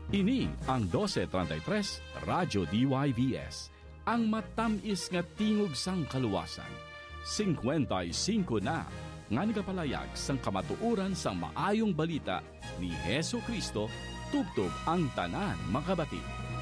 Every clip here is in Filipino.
Ini ang 1233 Radyo DYVS, ang matamis nga tingog sang kaluwasan. 55 na nga nagapalayag sang kamatuuran sang maayong balita ni Hesu Kristo tubtob ang tanan makabati.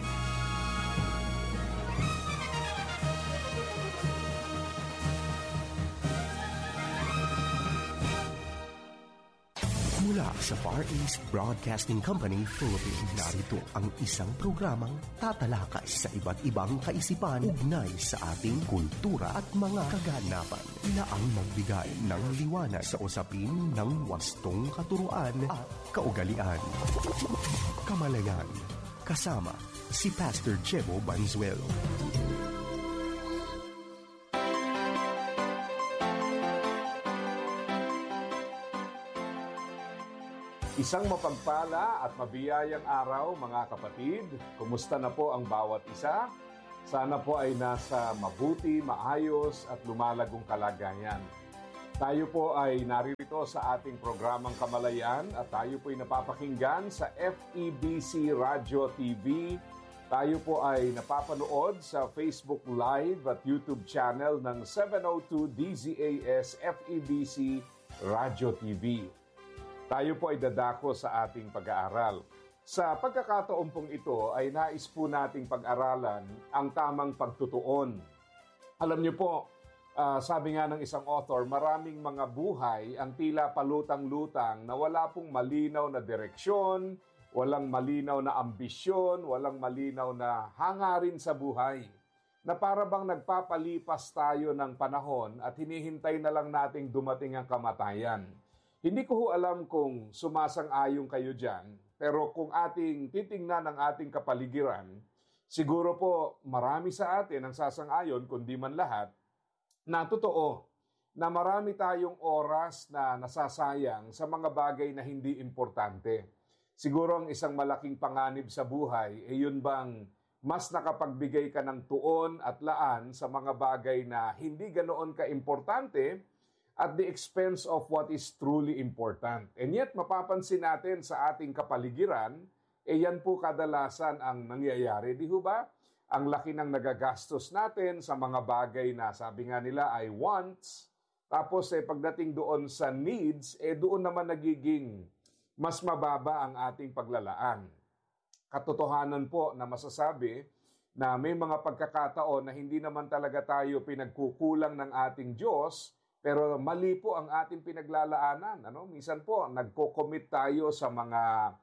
Mula sa Far East Broadcasting Company, Philippines, narito ang isang programang tatalakay sa iba't ibang kaisipan ugnay sa ating kultura at mga kaganapan na ang magbigay ng liwanag sa usapin ng wastong katuruan at kaugalian. Kamalayan, kasama si Pastor Jebo Banzuelo. Isang mapagpala at mabiyayang araw mga kapatid. Kumusta na po ang bawat isa? Sana po ay nasa mabuti, maayos at lumalagong kalagayan. Tayo po ay naririto sa ating programang Kamalayan at tayo po ay napapakinggan sa FEBC Radio TV. Tayo po ay napapanood sa Facebook Live at YouTube channel ng 702 DZAS FEBC Radio TV. Tayo po ay dadako sa ating pag-aaral. Sa pagkakataon pong ito ay nais po nating pag-aralan ang tamang pagtutuon. Alam niyo po, sabi nga ng isang author, maraming mga buhay ang tila palutang-lutang na wala pong malinaw na direksyon, walang malinaw na ambisyon, walang malinaw na hangarin sa buhay. Na para bang nagpapalipas tayo ng panahon at hinihintay na lang nating dumating ang kamatayan. Hindi ko ho alam kung sumasang-ayon kayo dyan, pero kung ating titingnan ang ating kapaligiran, siguro po marami sa atin ang sasang-ayon, kundi man lahat, na totoo na marami tayong oras na nasasayang sa mga bagay na hindi importante. Siguro ang isang malaking panganib sa buhay ay yun bang mas nakapagbigay ka ng tuon at laan sa mga bagay na hindi ganoon ka-importante at the expense of what is truly important. And yet, mapapansin natin sa ating kapaligiran, yan po kadalasan ang nangyayari. Di ho ba? Ang laki ng nagagastos natin sa mga bagay na sabi nga nila ay wants. Tapos pagdating doon sa needs, doon naman nagiging mas mababa ang ating paglalaan. Katotohanan po na masasabi na may mga pagkakataon na hindi naman talaga tayo pinagkukulang ng ating Diyos, pero mali po ang ating pinaglalaanan. Minsan po, nagko-commit tayo sa mga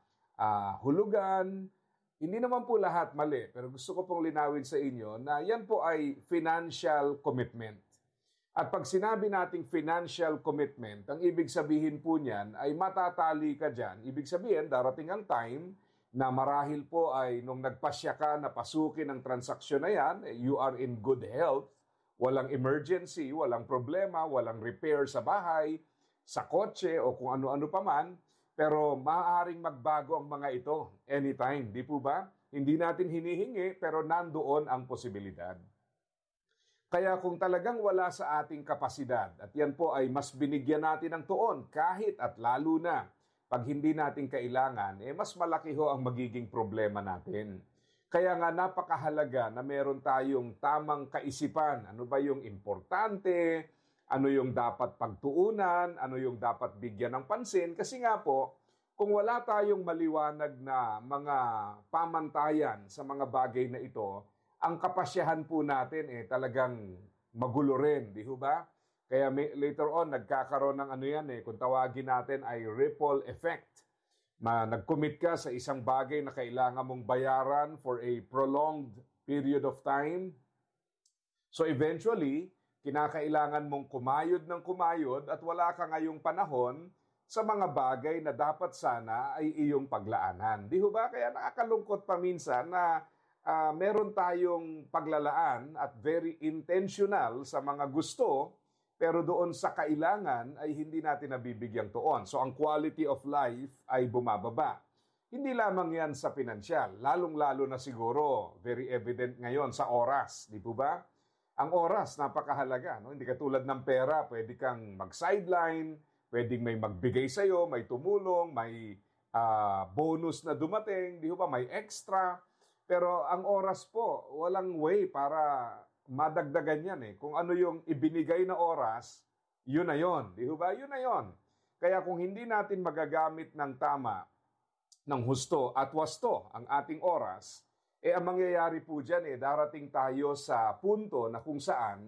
hulugan. Hindi naman po lahat mali, pero gusto ko pong linawin sa inyo na yan po ay financial commitment. At pag sinabi nating financial commitment, ang ibig sabihin po niyan ay matatali ka dyan. Ibig sabihin, darating ang time na marahil po ay nung nagpasya ka na pasukin ang transaksyon na yan, you are in good health, walang emergency, walang problema, walang repair sa bahay, sa kotse o kung ano-ano pa man, pero maaaring magbago ang mga ito anytime, di po ba? Hindi natin hinihingi pero nandoon ang posibilidad. Kaya kung talagang wala sa ating kapasidad, at yan po ay mas binigyan natin ng tuon kahit at lalo na pag hindi natin kailangan, mas malaki ho ang magiging problema natin. Kaya nga napakahalaga na meron tayong tamang kaisipan. Ano ba yung importante? Ano yung dapat pagtuunan? Ano yung dapat bigyan ng pansin? Kasi nga po, kung wala tayong maliwanag na mga pamantayan sa mga bagay na ito, ang kapasyahan po natin talagang magulo rin, di ba? Kaya later on, nagkakaroon ng kung tawagin natin ay ripple effect. Nag-commit ka sa isang bagay na kailangan mong bayaran for a prolonged period of time. So eventually, kinakailangan mong kumayod ng kumayod at wala ka ngayong panahon sa mga bagay na dapat sana ay iyong paglaanan. Di ba? Kaya nakakalungkot pa minsan na meron tayong paglalaan at very intentional sa mga gusto, pero doon sa kailangan ay hindi natin nabibigyang tuon. So ang quality of life ay bumababa. Hindi lamang yan sa pinansyal, lalong-lalo na siguro, very evident ngayon sa oras, di po ba? Ang oras, napakahalaga. Hindi katulad ng pera, pwede kang mag-sideline, pwedeng may magbigay sa'yo, may tumulong, may bonus na dumating, di ba, may extra. Pero ang oras po, walang way para madagdagan yan eh. Kung ano yung ibinigay na oras, yun na yun. Di ba? Yun na yun. Kaya kung hindi natin magagamit ng tama, ng husto at wasto ang ating oras, ang mangyayari po dyan darating tayo sa punto na kung saan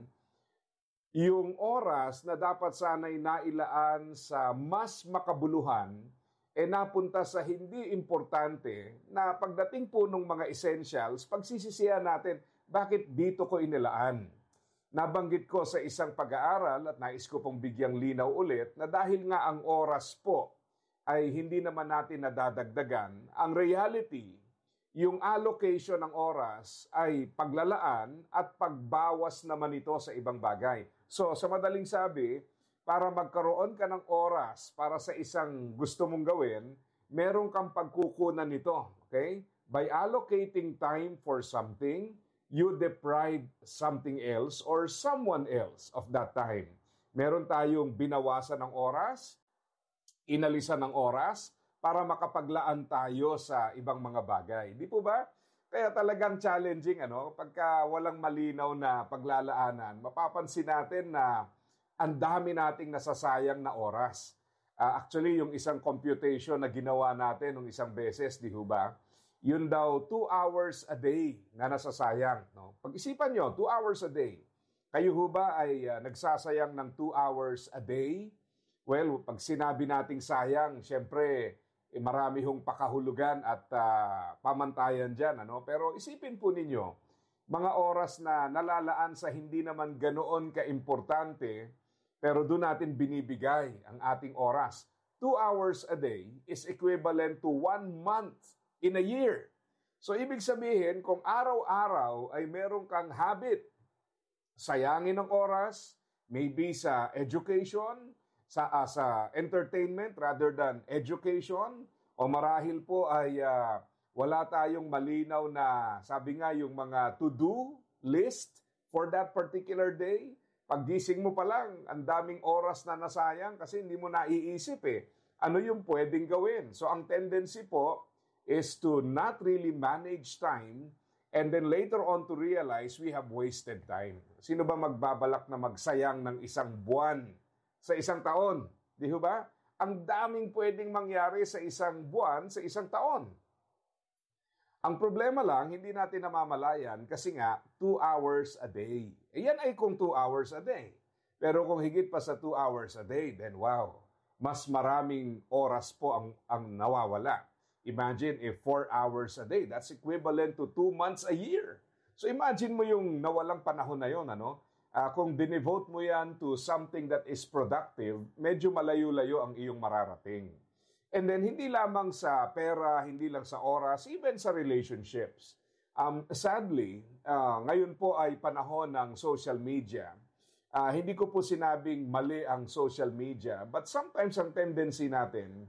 yung oras na dapat sana'y nailaan sa mas makabuluhan, napunta sa hindi importante na pagdating po ng mga essentials, pagsisisihan natin, bakit dito ko inilaan? Nabanggit ko sa isang pag-aaral at nais ko pong bigyang linaw ulit na dahil nga ang oras po ay hindi naman natin nadadagdagan, ang reality, yung allocation ng oras ay paglalaan at pagbawas naman ito sa ibang bagay. So, sa madaling sabi, para magkaroon ka ng oras para sa isang gusto mong gawin, meron kang pagkukunan nito. Okay? By allocating time for something, you deprive something else or someone else of that time. Meron tayong binawasan ng oras, inalisan ng oras, para makapaglaan tayo sa ibang mga bagay. Di po ba? Kaya talagang challenging, pagka walang malinaw na paglalaanan, mapapansin natin na ang dami nating nasasayang na oras. Actually, yung isang computation na ginawa natin ng isang beses, di ba? Yun daw, 2 hours a day na nasasayang. No? Pag-isipan nyo, 2 hours a day. Kayo ba ay nagsasayang ng 2 hours a day? Well, pag sinabi nating sayang, syempre, marami hong pakahulugan at pamantayan dyan. Pero isipin po ninyo, mga oras na nalalaan sa hindi naman ganoon kaimportante, pero doon natin binibigay ang ating oras. 2 hours a day is equivalent to 1 month in a year. So ibig sabihin, kung araw-araw ay meron kang habit, sayangin ng oras, maybe sa education, sa entertainment rather than education, o marahil po ay wala tayong malinaw na, sabi nga, yung mga to-do list for that particular day. Paggising mo pa lang, ang daming oras na nasayang kasi hindi mo naiisip ano yung pwedeng gawin. So ang tendency po is to not really manage time and then later on to realize we have wasted time. Sino ba magbabalak na magsayang ng isang buwan sa isang taon? Di ba? Ang daming pwedeng mangyari sa isang buwan, sa isang taon. Ang problema lang, hindi natin namamalayan kasi nga 2 hours a day. Yan ay kung 2 hours a day. Pero kung higit pa sa 2 hours a day, then wow, mas maraming oras po ang nawawala. Imagine if 4 hours a day, that's equivalent to 2 months a year. So imagine mo yung nawalang panahon na yun, kung dinevote mo yan to something that is productive, medyo malayo-layo ang iyong mararating. And then, hindi lamang sa pera, hindi lang sa oras, even sa relationships. Sadly, ngayon po ay panahon ng social media. Hindi ko po sinabing mali ang social media, but sometimes ang tendency natin,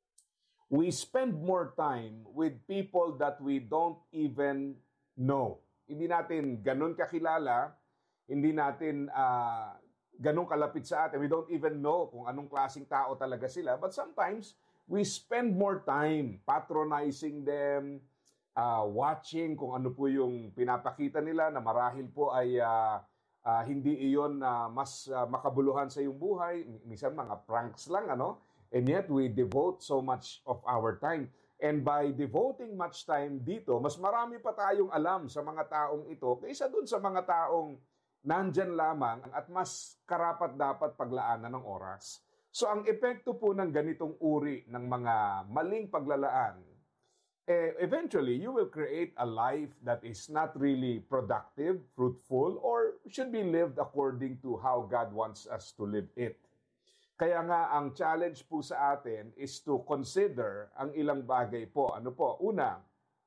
we spend more time with people that we don't even know. Hindi natin ganun kakilala, hindi natin ganun kalapit sa atin. We don't even know kung anong klaseng tao talaga sila. But sometimes, we spend more time patronizing them, watching kung ano po yung pinapakita nila na marahil po ay hindi iyon mas makabuluhan sa iyong buhay. Minsan mga pranks lang, And yet, we devote so much of our time. And by devoting much time dito, mas marami pa tayong alam sa mga taong ito kaysa dun sa mga taong nandyan lamang at mas karapat-dapat paglaanan ng oras. So ang epekto po ng ganitong uri ng mga maling paglalaan, eventually you will create a life that is not really productive, fruitful, or should be lived according to how God wants us to live it. Kaya nga ang challenge po sa atin is to consider ang ilang bagay po. Una,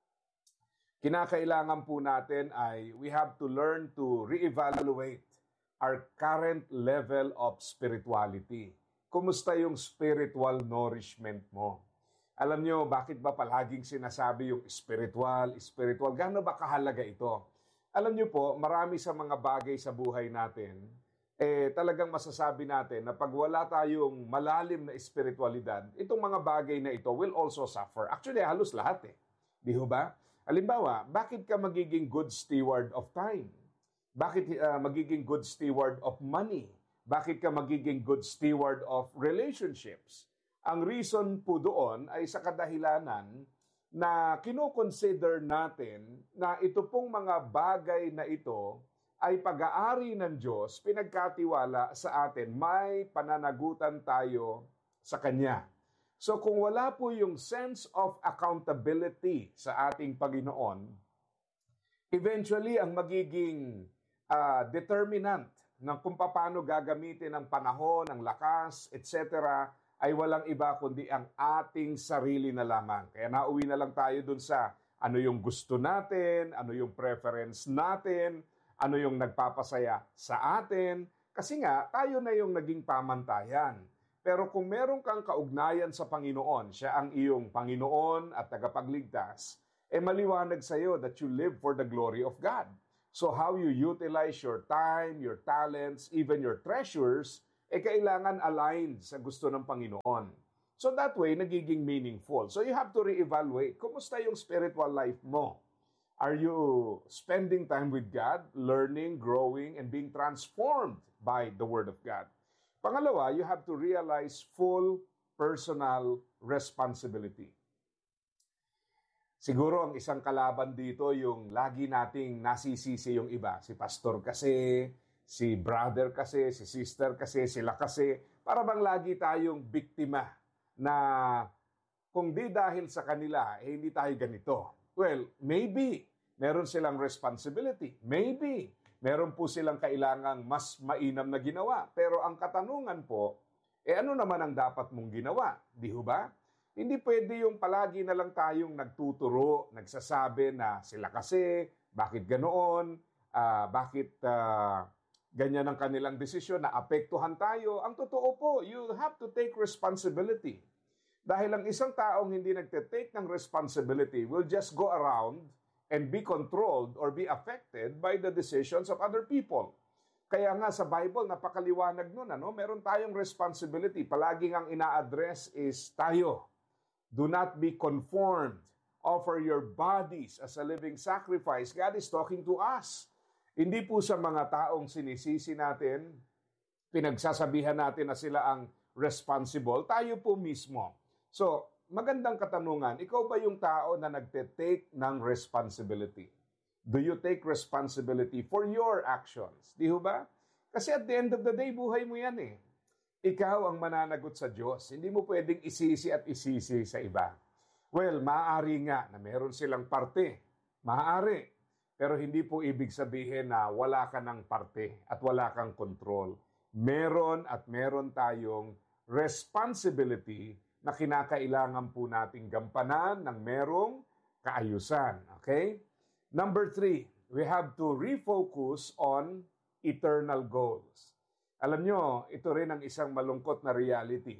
kinakailangan po natin ay we have to learn to reevaluate our current level of spirituality. Kumusta yung spiritual nourishment mo? Alam nyo, bakit ba palaging sinasabi yung spiritual? Gaano ba kahalaga ito? Alam nyo po, marami sa mga bagay sa buhay natin talagang masasabi natin na pag wala tayong malalim na espiritualidad, itong mga bagay na ito will also suffer. Actually, halos lahat Di ho ba? Halimbawa, bakit ka magiging good steward of time? Bakit magiging good steward of money? Bakit ka magiging good steward of relationships? Ang reason po doon ay sa kadahilanan na kino-consider natin na ito pong mga bagay na ito ay pag-aari ng Diyos, pinagkatiwala sa atin, may pananagutan tayo sa Kanya. So kung wala po yung sense of accountability sa ating Panginoon, eventually ang magiging determinant ng kung paano gagamitin ang panahon, ang lakas, etc., ay walang iba kundi ang ating sarili na lamang. Kaya nauwi na lang tayo dun sa ano yung gusto natin, ano yung preference natin, ano yung nagpapasaya sa atin. Kasi nga, tayo na yung naging pamantayan. Pero kung meron kang kaugnayan sa Panginoon, siya ang iyong Panginoon at tagapagligtas, maliwanag sa iyo that you live for the glory of God. So how you utilize your time, your talents, even your treasures, kailangan aligned sa gusto ng Panginoon. So that way, nagiging meaningful. So you have to reevaluate, kumusta yung spiritual life mo? Are you spending time with God, learning, growing, and being transformed by the Word of God? Pangalawa, you have to realize full personal responsibility. Siguro ang isang kalaban dito yung lagi nating nasisisi yung iba. Si pastor kasi, si brother kasi, si sister kasi, sila kasi. Para bang lagi tayong biktima na kung di dahil sa kanila, hindi tayo ganito. Well, maybe meron silang responsibility. Maybe meron po silang kailangang mas mainam na ginawa. Pero ang katanungan po, ano naman ang dapat mong ginawa? Di ho ba? Hindi pwede yung palagi na lang tayong nagtuturo, nagsasabi na sila kasi, bakit ganoon, bakit ganyan ang kanilang desisyon, na apektuhan tayo. Ang totoo po, you have to take responsibility. Dahil ang isang taong hindi nagte-take ng responsibility will just go around and be controlled or be affected by the decisions of other people. Kaya nga sa Bible, napakaliwanag nun, meron tayong responsibility. Palaging ang ina-address is tayo. Do not be conformed. Offer your bodies as a living sacrifice. God is talking to us. Hindi po sa mga taong sinisisi natin, pinagsasabihan natin na sila ang responsible, tayo po mismo. So, magandang katanungan, ikaw ba yung tao na nagte-take ng responsibility? Do you take responsibility for your actions? Di ho ba? Kasi at the end of the day, buhay mo yan Ikaw ang mananagot sa Diyos. Hindi mo pwedeng isisi at isisi sa iba. Well, maaari nga na meron silang parte. Maaari. Pero hindi po ibig sabihin na wala ka ng parte at wala kang control. Meron at meron tayong responsibility na kinakailangan po nating gampanan ng merong kaayusan. Okay? Number 3, we have to refocus on eternal goals. Alam nyo, ito rin ang isang malungkot na reality.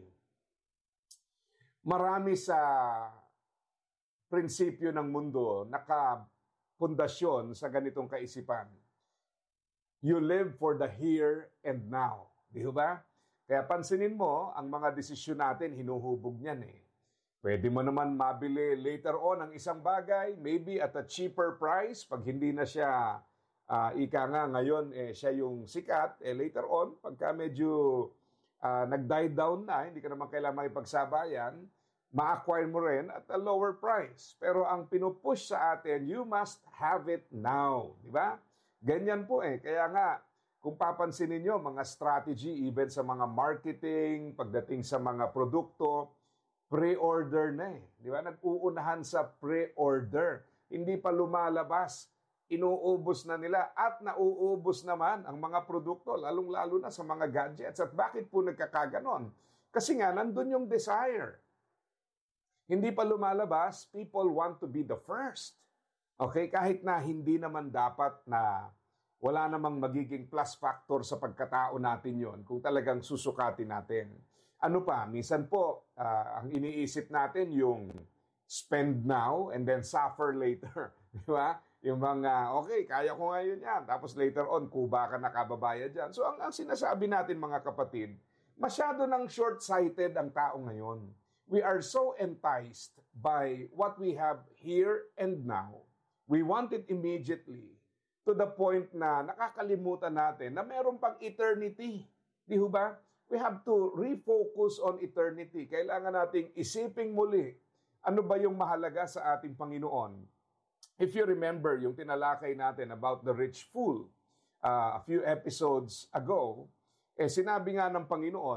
Marami sa prinsipyo ng mundo pundasyon sa ganitong kaisipan. You live for the here and now. Di ba? Kaya pansinin mo, ang mga desisyon natin, hinuhubog niyan Pwede mo naman mabili later on ang isang bagay, maybe at a cheaper price, pag hindi na siya, ika nga ngayon, siya yung sikat, later on, pagka medyo nag-die down na, hindi ka naman kailangan makipagsabayan, ma-acquire mo rin at a lower price. Pero ang pinupush sa atin, you must have it now. Di ba? Ganyan po Kaya nga, kung papansinin nyo, mga strategy, even sa mga marketing, pagdating sa mga produkto, pre-order na Di ba? Nag-uunahan sa pre-order. Hindi pa lumalabas. Inuubos na nila at nauubos naman ang mga produkto, lalong-lalo na sa mga gadgets. At bakit po nagkakaganon? Kasi nga, nandun yung desire. Hindi pa lumalabas, people want to be the first. Okay? Kahit na hindi naman dapat na wala namang magiging plus factor sa pagkatao natin yon kung talagang susukatin natin. Ano pa? Minsan po, ang iniisip natin yung spend now and then suffer later. Di ba? Yung mga, okay, kaya ko ngayon yan. Tapos later on, kuba ka nakababayad dyan. So ang sinasabi natin mga kapatid, masyado nang short-sighted ang tao ngayon. We are so enticed by what we have here and now. We want it immediately to the point na nakakalimutan natin na meron pang eternity. Di ba? We have to refocus on eternity. Kailangan nating isiping muli ano ba yung mahalaga sa ating Panginoon. If you remember yung tinalakay natin about the rich fool a few episodes ago, sinabi nga ng Panginoon,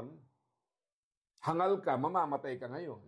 hangal ka, mamamatay ka ngayon.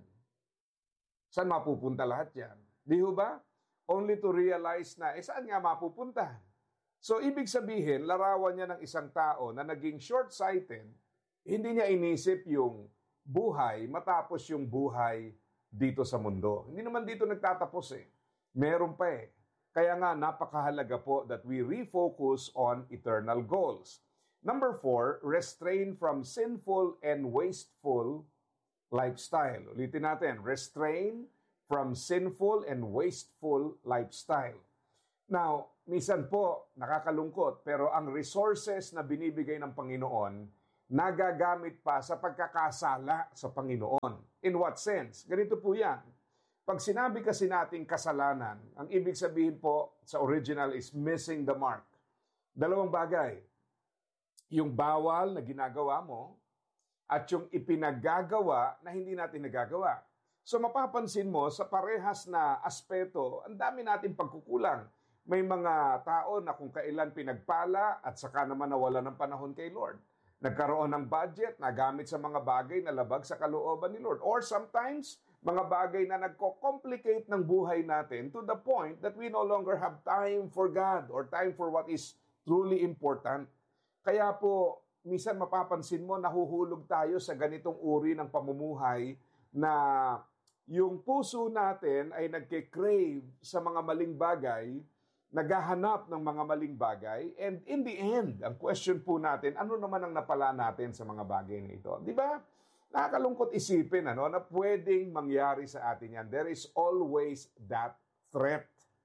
Saan mapupunta lahat yan? Di ba? Only to realize na, saan nga mapupunta? So, ibig sabihin, larawan niya ng isang tao na naging short-sighted, hindi niya inisip yung buhay matapos yung buhay dito sa mundo. Hindi naman dito nagtatapos Meron pa Kaya nga, napakahalaga po that we refocus on eternal goals. Number 4, restrain from sinful and wasteful lifestyle. Ulitin natin, restrain from sinful and wasteful lifestyle. Now, minsan po, nakakalungkot, pero ang resources na binibigay ng Panginoon, nagagamit pa sa pagkakasala sa Panginoon. In what sense? Ganito po yan. Pag sinabi kasi nating kasalanan, ang ibig sabihin po sa original is missing the mark. Dalawang bagay. Yung bawal na ginagawa mo at yung ipinaggagawa na hindi natin nagagawa. So mapapansin mo sa parehas na aspeto, ang dami nating pagkukulang. May mga tao na kung kailan pinagpala at saka naman nawala ng panahon kay Lord. Nagkaroon ng budget, nagamit sa mga bagay na labag sa kalooban ni Lord. Or sometimes, mga bagay na nagko-complicate ng buhay natin to the point that we no longer have time for God or time for what is truly important. Kaya po, minsan mapapansin mo, nahuhulog tayo sa ganitong uri ng pamumuhay na yung puso natin ay nagke-crave sa mga maling bagay, naghahanap ng mga maling bagay, and in the end, ang question po natin, ano naman ang napala natin sa mga bagay na ito? Di ba? Nakakalungkot isipin na pwedeng mangyari sa atin yan. There is always that threat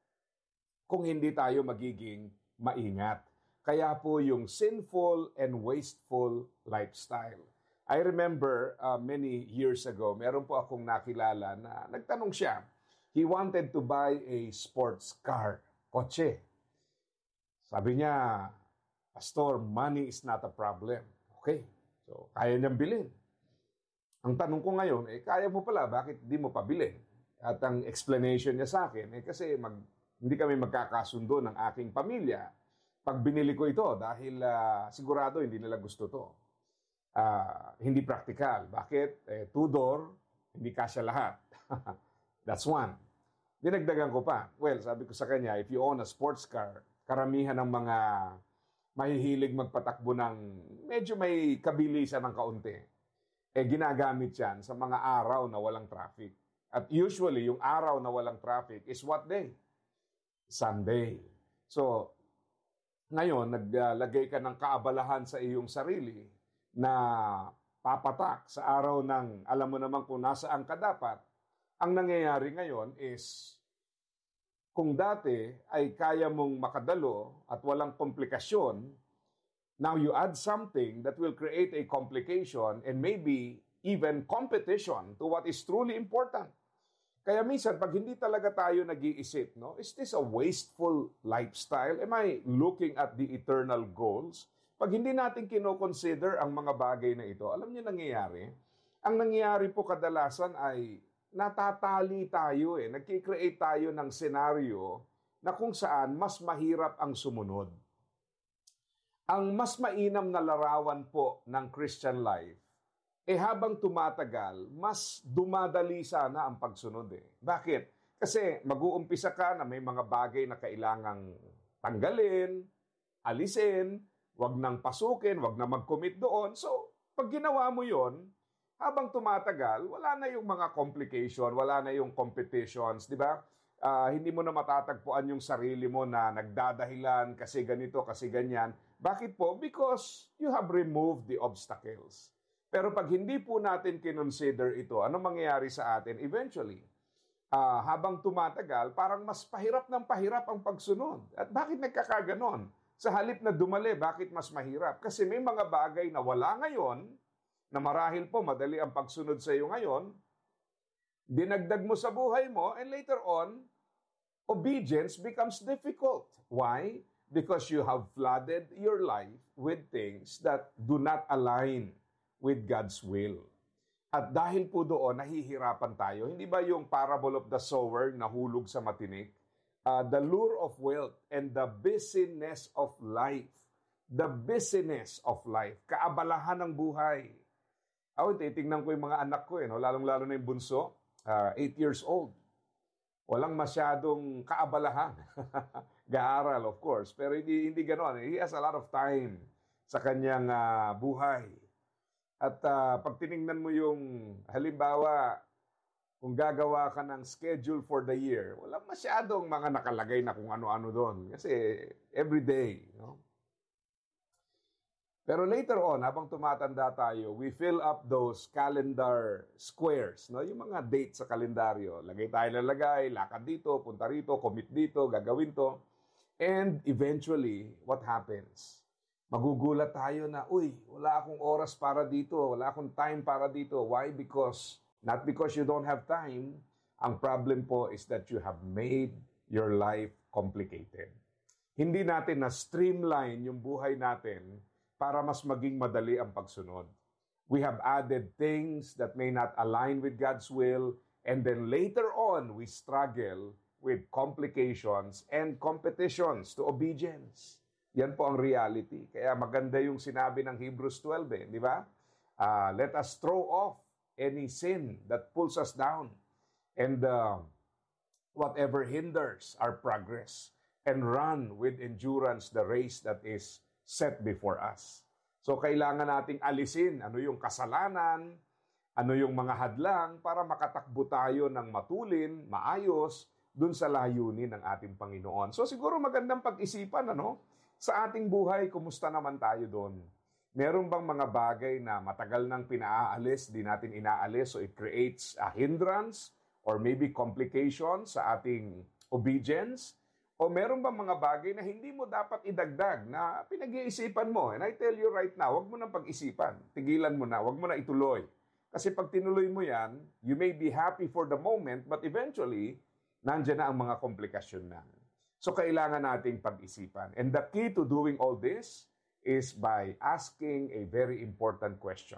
kung hindi tayo magiging maingat. Kaya po yung sinful and wasteful lifestyle. I remember many years ago, meron po akong nakilala na nagtanong siya. He wanted to buy a sports car, kotse. Sabi niya, Pastor, money is not a problem. Okay, so kaya niyang bilhin. Ang tanong ko ngayon, kaya mo pala, bakit di mo pabilin? At ang explanation niya sa akin, kasi hindi kami magkakasundo ng aking pamilya pag binili ko ito dahil sigurado hindi nila gusto to. Hindi practical. Bakit? Two-door, hindi kasya lahat. That's one. Dinagdagan ko pa. Well, sabi ko sa kanya, if you own a sports car, karamihan ng mga mahihilig magpatakbo ng medyo may kabilisan ng kaunti. Ginagamit yan sa mga araw na walang traffic. At usually, yung araw na walang traffic is what day? Sunday. So, ngayon, naglagay ka ng kaabalahan sa iyong sarili na papatak sa araw ng, alam mo naman kung nasaan ka dapat. Ang nangyayari ngayon is, kung dati ay kaya mong makadalo at walang komplikasyon, now you add something that will create a complication and maybe even competition to what is truly important. Kaya minsan, pag hindi talaga tayo nag-iisip, is this a wasteful lifestyle? Am I looking at the eternal goals? Pag hindi natin kinoconsider ang mga bagay na ito, alam niyo nangyayari? Ang nangyayari po kadalasan ay natatali tayo nagki-create tayo ng senaryo na kung saan mas mahirap ang sumunod. Ang mas mainam na larawan po ng Christian life, habang tumatagal, mas dumadali sana ang pagsunod Bakit? Kasi mag-uumpisa ka na may mga bagay na kailangang tanggalin, alisin, wag nang pasukin, wag na mag-commit doon. So, pag ginawa mo yon, habang tumatagal, wala na yung mga complication, wala na yung competitions, di ba? Hindi mo na matatagpuan yung sarili mo na nagdadahilan kasi ganito, kasi ganyan. Bakit po? Because you have removed the obstacles. Pero pag hindi po natin kinonsider ito, ano mangyayari sa atin? Eventually, habang tumatagal, parang mas pahirap ng pahirap ang pagsunod. At bakit nagkakaganon? Sa halip na dumali, bakit mas mahirap? Kasi may mga bagay na wala ngayon, na marahil po madali ang pagsunod sa iyo ngayon, dinagdag mo sa buhay mo, and later on, obedience becomes difficult. Why? Because you have flooded your life with things that do not align with God's will. At dahil po doon, nahihirapan tayo. Hindi ba yung parable of the sower na hulog sa matinik? The lure of wealth and the busyness of life. The busyness of life. Kaabalahan ng buhay. Titingnan ko yung mga anak ko, no? Lalong-lalo na yung bunso, 8 years old. Walang masyadong kaabalahan. Gaaral, of course. Pero hindi ganoon. He has a lot of time sa kanyang buhay. At pag tinignan mo yung, halimbawa, kung gagawa ka ng schedule for the year, walang masyadong mga nakalagay na kung ano-ano doon. Kasi every day, no? Pero later on, habang tumatanda tayo, we fill up those calendar squares, no? Yung mga dates sa kalendaryo. Lagay tayo lalagay, lakad dito, punta rito, commit dito, gagawin to. And eventually, what happens? Magugulat tayo na, wala akong oras para dito, wala akong time para dito. Why? Not because you don't have time. Ang problem po is that you have made your life complicated. Hindi natin na-streamline yung buhay natin para mas maging madali ang pagsunod. We have added things that may not align with God's will, and then later on, we struggle with complications and competitions to obedience. Yan po ang reality. Kaya maganda yung sinabi ng Hebrews 12, di ba? Let us throw off any sin that pulls us down and whatever hinders our progress, and run with endurance the race that is set before us. So kailangan nating alisin ano yung kasalanan, ano yung mga hadlang para makatakbo tayo ng matulin, maayos, dun sa layunin ng ating Panginoon. So siguro magandang pag-isipan, sa ating buhay, kumusta naman tayo doon? Meron bang mga bagay na matagal nang pinaalis, di natin inaalis, so it creates a hindrance or maybe complications sa ating obedience? O meron bang mga bagay na hindi mo dapat idagdag na pinag-iisipan mo? And I tell you right now, wag mo nang pag-isipan. Tigilan mo na, wag mo na ituloy. Kasi pag tinuloy mo yan, you may be happy for the moment, but eventually, nandyan na ang mga komplikasyon na. So kailangan nating pag-isipan. And the key to doing all this is by asking a very important question.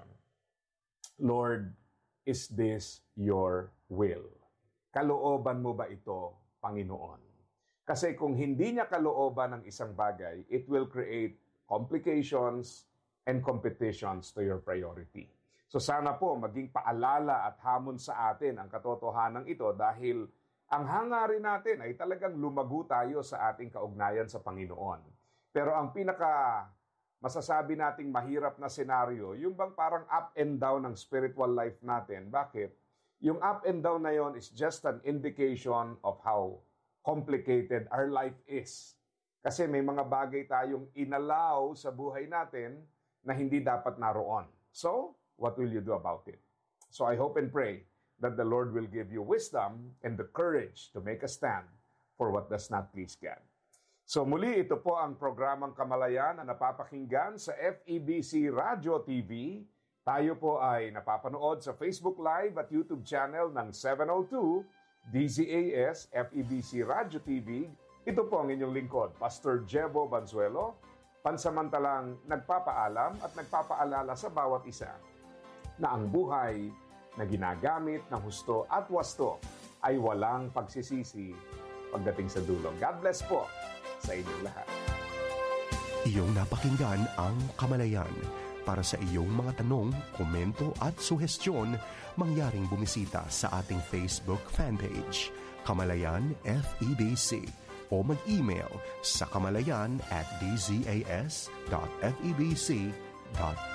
Lord, is this your will? Kalooban mo ba ito, Panginoon? Kasi kung hindi niya kalooban ng isang bagay, it will create complications and competitions to your priority. So sana po maging paalala at hamon sa atin ang katotohanan ito dahil ang hangarin natin ay talagang lumago tayo sa ating kaugnayan sa Panginoon. Pero ang pinaka masasabi nating mahirap na senaryo, yung bang parang up and down ng spiritual life natin. Bakit? Yung up and down na yon is just an indication of how complicated our life is. Kasi may mga bagay tayong inalaw sa buhay natin na hindi dapat naroon. So, what will you do about it? So I hope and pray that the Lord will give you wisdom and the courage to make a stand for what does not please God. So muli, ito po ang programang Kamalayan na napapakinggan sa FEBC Radio TV. Tayo po ay napapanood sa Facebook Live at YouTube channel ng 702 DZAS FEBC Radio TV. Ito po ang inyong lingkod, Pastor Jebo Banzuelo, pansamantalang nagpapaalam at nagpapaalala sa bawat isa na ang buhay na ginagamit ng husto at wasto ay walang pagsisisi pagdating sa dulo. God bless po sa inyong lahat. Iyong napakinggan ang Kamalayan. Para sa iyong mga tanong, komento at suhestyon, mangyaring bumisita sa ating Facebook fanpage, Kamalayan FEBC, o mag-email sa kamalayan@dzas.febc.ph.